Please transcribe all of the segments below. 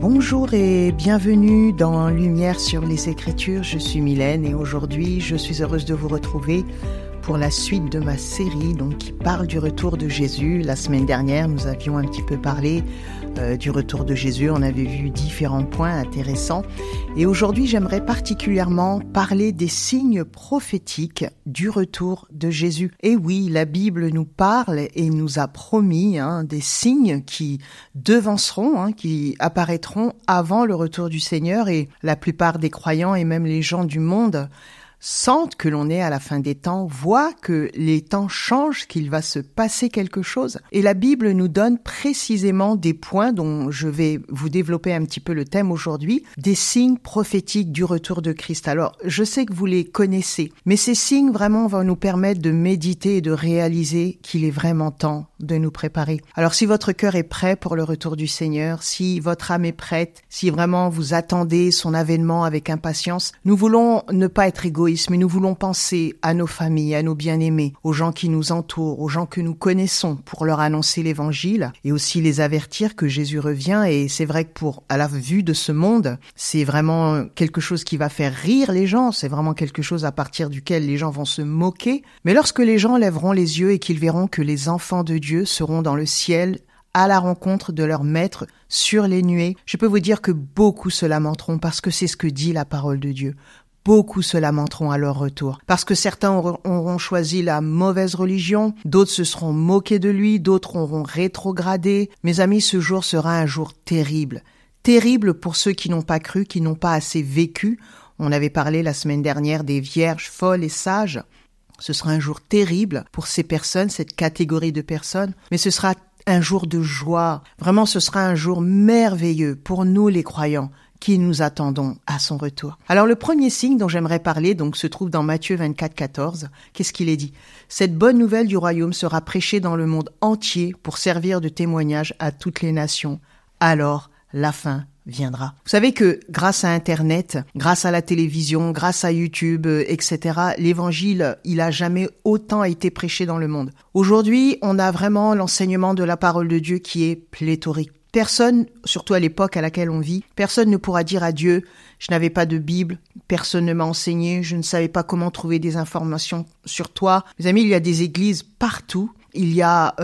Bonjour et bienvenue dans Lumière sur les Écritures, je suis Mylène et aujourd'hui je suis heureuse de vous retrouver pour la suite de ma série qui parle du retour de Jésus. La semaine dernière, nous avions un petit peu parlé du retour de Jésus, on avait vu différents points intéressants et aujourd'hui j'aimerais particulièrement parler des signes prophétiques du retour de Jésus. Et oui, la Bible nous parle et nous a promis des signes qui devanceront, qui apparaîtront avant le retour du Seigneur, et la plupart des croyants et même les gens du monde sentent que l'on est à la fin des temps, voient que les temps changent, qu'il va se passer quelque chose. Et la Bible nous donne précisément des points dont je vais vous développer un petit peu le thème aujourd'hui, des signes prophétiques du retour de Christ. Alors, je sais que vous les connaissez, mais ces signes vraiment vont nous permettre de méditer et de réaliser qu'il est vraiment temps de nous préparer. Alors, si votre cœur est prêt pour le retour du Seigneur, si votre âme est prête, si vraiment vous attendez son avènement avec impatience, nous voulons ne pas être égoïstes, mais nous voulons penser à nos familles, à nos bien-aimés, aux gens qui nous entourent, aux gens que nous connaissons pour leur annoncer l'évangile et aussi les avertir que Jésus revient. Et c'est vrai que à la vue de ce monde, c'est vraiment quelque chose qui va faire rire les gens, c'est vraiment quelque chose à partir duquel les gens vont se moquer. Mais lorsque les gens lèveront les yeux et qu'ils verront que les enfants de Dieu seront dans le ciel à la rencontre de leur maître sur les nuées, je peux vous dire que beaucoup se lamenteront parce que c'est ce que dit la parole de Dieu. Beaucoup se lamenteront à leur retour, parce que certains auront choisi la mauvaise religion, d'autres se seront moqués de lui, d'autres auront rétrogradé. Mes amis, ce jour sera un jour terrible. Terrible pour ceux qui n'ont pas cru, qui n'ont pas assez vécu. On avait parlé la semaine dernière des vierges folles et sages. Ce sera un jour terrible pour ces personnes, cette catégorie de personnes, mais ce sera un jour de joie. Vraiment, ce sera un jour merveilleux pour nous les croyants, qui nous attendons à son retour. Alors le premier signe dont j'aimerais parler se trouve dans Matthieu 24, 14. Qu'est-ce qu'il est dit ? Cette bonne nouvelle du royaume sera prêchée dans le monde entier pour servir de témoignage à toutes les nations. Alors la fin viendra. Vous savez que grâce à Internet, grâce à la télévision, grâce à YouTube, etc., l'évangile, il a jamais autant été prêché dans le monde. Aujourd'hui, on a vraiment l'enseignement de la parole de Dieu qui est pléthorique. Personne, surtout à l'époque à laquelle on vit, personne ne pourra dire à Dieu « Je n'avais pas de Bible, personne ne m'a enseigné, je ne savais pas comment trouver des informations sur toi. » Mes amis, il y a des églises partout. Il y a,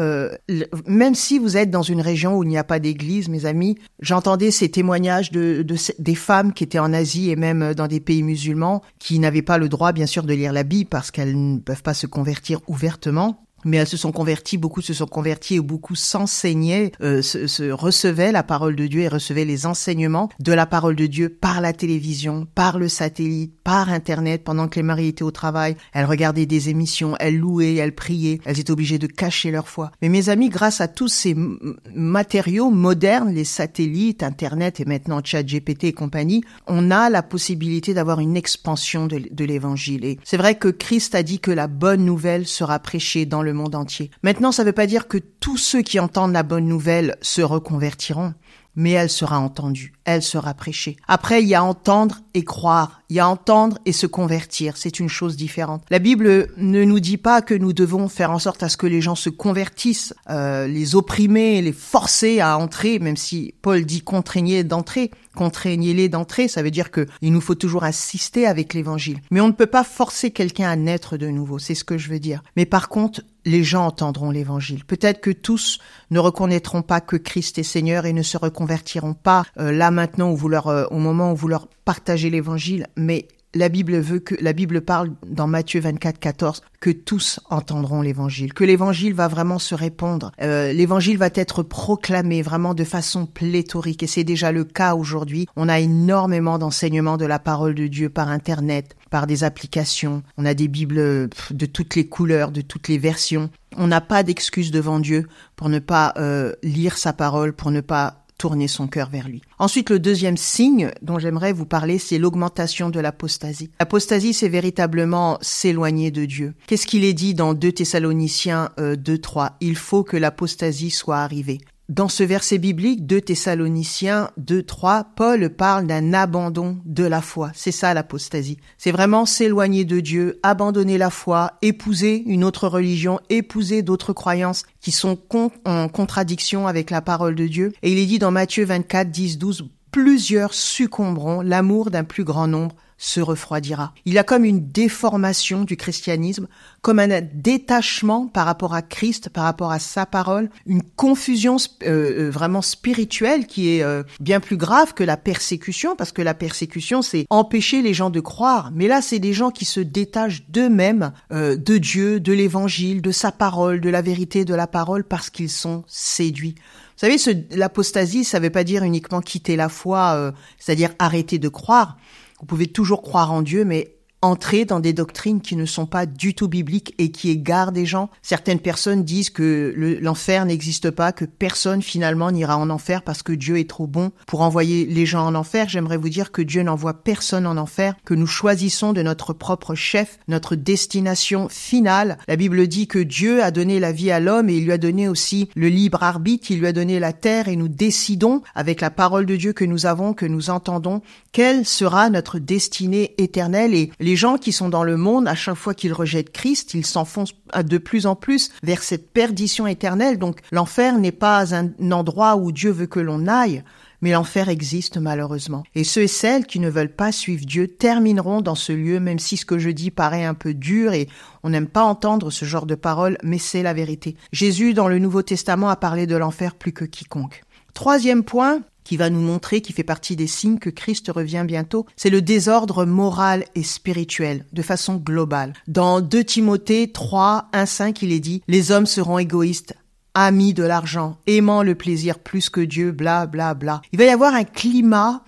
même si vous êtes dans une région où il n'y a pas d'église, mes amis, j'entendais ces témoignages des femmes qui étaient en Asie et même dans des pays musulmans, qui n'avaient pas le droit, bien sûr, de lire la Bible parce qu'elles ne peuvent pas se convertir ouvertement. Mais elles se sont converties, beaucoup se sont converties et beaucoup s'enseignaient, recevaient la parole de Dieu et recevaient les enseignements de la parole de Dieu par la télévision, par le satellite, par Internet. Pendant que les maris étaient au travail, elles regardaient des émissions, elles louaient, elles priaient, elles étaient obligées de cacher leur foi. Mais mes amis, grâce à tous ces matériaux modernes, les satellites, Internet et maintenant ChatGPT et compagnie, on a la possibilité d'avoir une expansion de l'évangile. Et c'est vrai que Christ a dit que la bonne nouvelle sera prêchée dans le monde entier. Maintenant, ça ne veut pas dire que tous ceux qui entendent la bonne nouvelle se reconvertiront, mais elle sera entendue, elle sera prêchée. Après, il y a entendre et croire, il y a entendre et se convertir, c'est une chose différente. La Bible ne nous dit pas que nous devons faire en sorte à ce que les gens se convertissent, les opprimer, les forcer à entrer, même si Paul dit contraignez-les d'entrer, ça veut dire que il nous faut toujours insister avec l'évangile. Mais on ne peut pas forcer quelqu'un à naître de nouveau, c'est ce que je veux dire. Mais par contre, les gens entendront l'évangile. Peut-être que tous ne reconnaîtront pas que Christ est Seigneur et ne se reconvertiront pas là maintenant au moment où vous leur partagez l'évangile, mais la Bible parle dans Matthieu 24, 14 que tous entendront l'évangile, que l'évangile va vraiment se répandre. L'évangile va être proclamé vraiment de façon pléthorique et c'est déjà le cas aujourd'hui. On a énormément d'enseignements de la parole de Dieu par Internet, par des applications. On a des Bibles de toutes les couleurs, de toutes les versions. On n'a pas d'excuse devant Dieu pour ne pas lire sa parole, pour ne pas tourner son cœur vers lui. Ensuite, le deuxième signe dont j'aimerais vous parler, c'est l'augmentation de l'apostasie. L'apostasie, c'est véritablement s'éloigner de Dieu. Qu'est-ce qu'il est dit dans 2 Thessaloniciens 2:3 ? Il faut que l'apostasie soit arrivée. Dans ce verset biblique, 2 Thessaloniciens 2:3, Paul parle d'un abandon de la foi. C'est ça l'apostasie. C'est vraiment s'éloigner de Dieu, abandonner la foi, épouser une autre religion, épouser d'autres croyances qui sont en contradiction avec la parole de Dieu. Et il est dit dans Matthieu 24, 10, 12, plusieurs succomberont, l'amour d'un plus grand nombre se refroidira. Il y a comme une déformation du christianisme, comme un détachement par rapport à Christ, par rapport à sa parole, une confusion vraiment spirituelle qui est bien plus grave que la persécution, parce que la persécution, c'est empêcher les gens de croire. Mais là, c'est des gens qui se détachent d'eux-mêmes, de Dieu, de l'évangile, de sa parole, de la vérité de la parole, parce qu'ils sont séduits. Vous savez, l'apostasie, ça ne veut pas dire uniquement quitter la foi, c'est-à-dire arrêter de croire. Vous pouvez toujours croire en Dieu, mais entrer dans des doctrines qui ne sont pas du tout bibliques et qui égarent des gens. Certaines personnes disent que l'enfer n'existe pas, que personne finalement n'ira en enfer parce que Dieu est trop bon pour envoyer les gens en enfer. J'aimerais vous dire que Dieu n'envoie personne en enfer, que nous choisissons de notre propre chef, notre destination finale. La Bible dit que Dieu a donné la vie à l'homme et il lui a donné aussi le libre arbitre, il lui a donné la terre et nous décidons avec la parole de Dieu que nous avons, que nous entendons, quelle sera notre destinée éternelle. Et les gens qui sont dans le monde, à chaque fois qu'ils rejettent Christ, ils s'enfoncent de plus en plus vers cette perdition éternelle. Donc l'enfer n'est pas un endroit où Dieu veut que l'on aille, mais l'enfer existe malheureusement. Et ceux et celles qui ne veulent pas suivre Dieu termineront dans ce lieu, même si ce que je dis paraît un peu dur et on n'aime pas entendre ce genre de paroles, mais c'est la vérité. Jésus, dans le Nouveau Testament, a parlé de l'enfer plus que quiconque. Troisième point, qui va nous montrer, qui fait partie des signes que Christ revient bientôt, c'est le désordre moral et spirituel, de façon globale. Dans 2 Timothée 3, 1, 5, il est dit « Les hommes seront égoïstes, amis de l'argent, aimant le plaisir plus que Dieu, bla bla bla ». Il va y avoir un climat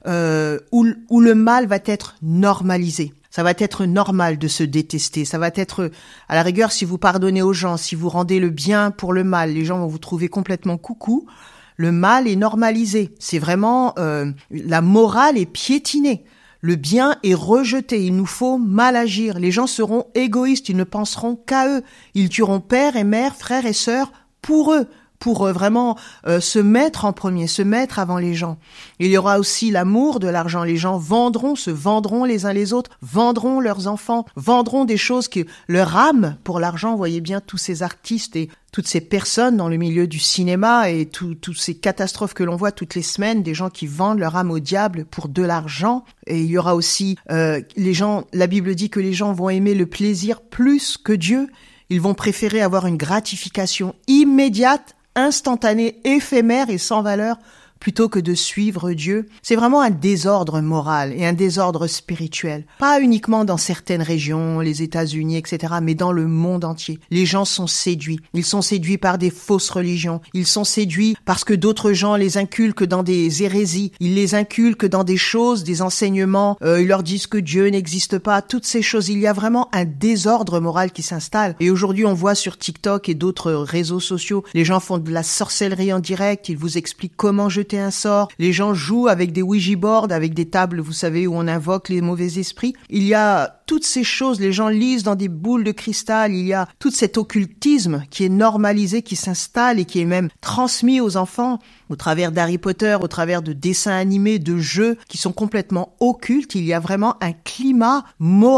où le mal va être normalisé. Ça va être normal de se détester. Ça va être, à la rigueur, si vous pardonnez aux gens, si vous rendez le bien pour le mal, les gens vont vous trouver complètement coucou. Le mal est normalisé. C'est vraiment, la morale est piétinée. Le bien est rejeté. Il nous faut mal agir. Les gens seront égoïstes. Ils ne penseront qu'à eux. Ils tueront père et mère, frères et sœurs pour eux. Pour vraiment se mettre en premier, se mettre avant les gens. Il y aura aussi l'amour de l'argent. Les gens se vendront les uns les autres, vendront leurs enfants, vendront des choses que leur âme pour l'argent. Vous voyez bien tous ces artistes et toutes ces personnes dans le milieu du cinéma et toutes ces catastrophes que l'on voit toutes les semaines, des gens qui vendent leur âme au diable pour de l'argent. Et il y aura aussi les gens, la Bible dit que les gens vont aimer le plaisir plus que Dieu. Ils vont préférer avoir une gratification immédiate, instantané, éphémère et sans valeur, plutôt que de suivre Dieu. C'est vraiment un désordre moral et un désordre spirituel. Pas uniquement dans certaines régions, les États-Unis, etc., mais dans le monde entier. Les gens sont séduits. Ils sont séduits par des fausses religions. Ils sont séduits parce que d'autres gens les inculquent dans des hérésies. Ils les inculquent dans des choses, des enseignements. Ils leur disent que Dieu n'existe pas. Toutes ces choses. Il y a vraiment un désordre moral qui s'installe. Et aujourd'hui, on voit sur TikTok et d'autres réseaux sociaux, les gens font de la sorcellerie en direct. Ils vous expliquent comment jeter un sort. Les gens jouent avec des Ouija boards, avec des tables, vous savez, où on invoque les mauvais esprits. Il y a toutes ces choses. Les gens lisent dans des boules de cristal. Il y a tout cet occultisme qui est normalisé, qui s'installe et qui est même transmis aux enfants au travers d'Harry Potter, au travers de dessins animés, de jeux qui sont complètement occultes. Il y a vraiment un climat moral